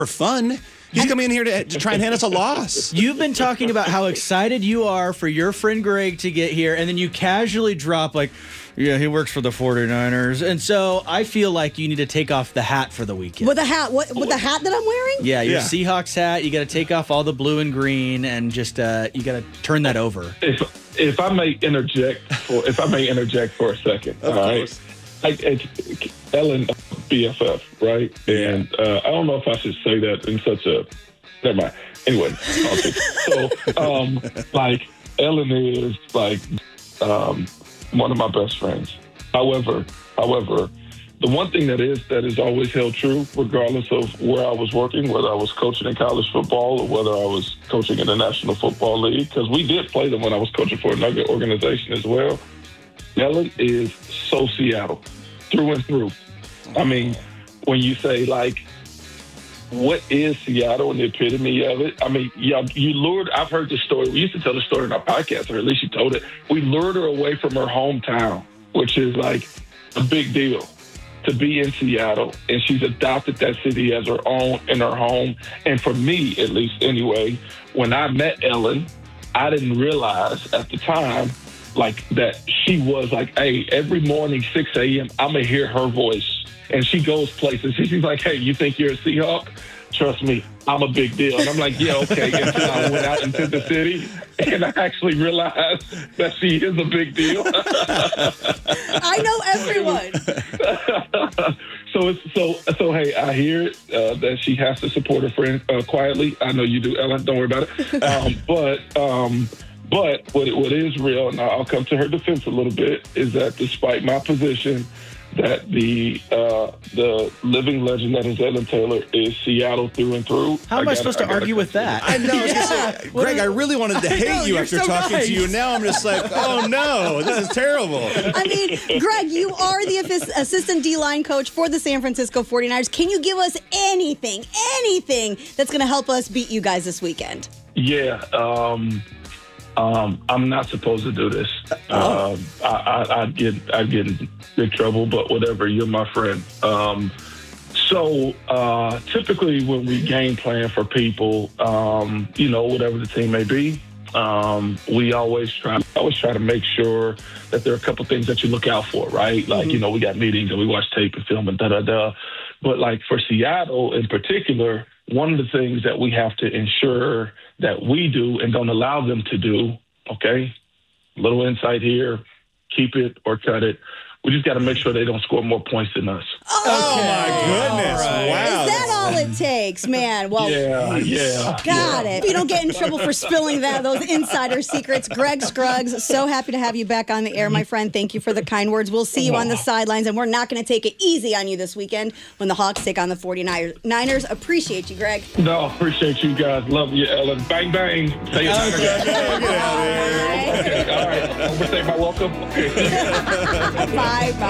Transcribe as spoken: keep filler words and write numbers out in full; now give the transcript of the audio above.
for fun. He's coming in here to, to try and hand us a loss. You've been talking about how excited you are for your friend Greg to get here, and then you casually drop like, yeah, he works for the forty-niners. And so I feel like you need to take off the hat for the weekend. With the hat? What, with the hat that I'm wearing? Yeah, your Yeah. Seahawks hat. You got to take off all the blue and green, and just uh, you got to turn that over. If if I may interject for if I may interject for a second, Of all course. right. I, it's Ellen B F F, right? And uh, I don't know if I should say that in such a. Never mind. Anyway, okay. so um, like Ellen is like um, one of my best friends. However, however, the one thing that is that is always held true, regardless of where I was working, whether I was coaching in college football or whether I was coaching in the National Football League, because we did play them when I was coaching for another organization as well. Ellen is so Seattle, through and through. I mean, when you say, like, what is Seattle and the epitome of it? I mean, yeah, you lured, I've heard this story. We used to tell the story in our podcast, or at least you told it. We lured her away from her hometown, which is, like, a big deal to be in Seattle. And she's adopted that city as her own in her home. And for me, at least anyway, when I met Ellen, I didn't realize at the time, like, that she was like, hey, every morning, six a.m., I'm going to hear her voice. And she goes places. She's like, hey, you think you're a Seahawk? Trust me, I'm a big deal. And I'm like, yeah, okay. Until I went out into the city, and I actually realized that she is a big deal. I know everyone. so, it's, so, so, hey, I hear it, uh, that she has to support her friend uh, quietly. I know you do, Ellen. Don't worry about it. Um, but... Um, But what, what is real, and I'll come to her defense a little bit, is that despite my position, that the uh, the living legend that is Ellen Taylor is Seattle through and through. How am I, gotta- supposed to gotta argue with that? I know. I was Yeah. gonna say, Greg, I really wanted to hate know, you you're after so talking right. to you. Now I'm just like, oh no, this is terrible. I mean, Greg, you are the assis- assistant D-line coach for the San Francisco forty-niners. Can you give us anything, anything that's going to help us beat you guys this weekend? Yeah, um, um, I'm not supposed to do this. Oh. Uh, I, I, I'd get I'd get in big trouble, but whatever. You're my friend. Um, so uh, typically, when we game plan for people, um, you know, whatever the team may be, um, we always try always try to make sure that there are a couple things that you look out for, right? Like, you know, we got meetings and we watch tape and film and da da da. But like for Seattle in particular, one of the things that we have to ensure that we do and don't allow them to do, okay, little insight here, keep it or cut it. We just got to make sure they don't score more points than us. Oh my goodness! All right. Wow. Is that all it takes, man? Well, Yeah, yeah. got it. You don't get in trouble for spilling that those insider secrets. Greg Scruggs, so happy to have you back on the air, my friend. Thank you for the kind words. We'll see you on the sidelines, and we're not going to take it easy on you this weekend when the Hawks take on the forty-niners. Appreciate you, Greg. No, appreciate you guys. Love you, Ellen. Bang, bang. Say it. Okay, get out of here. Okay, all right. Overstay my welcome. Okay. Bye, bye.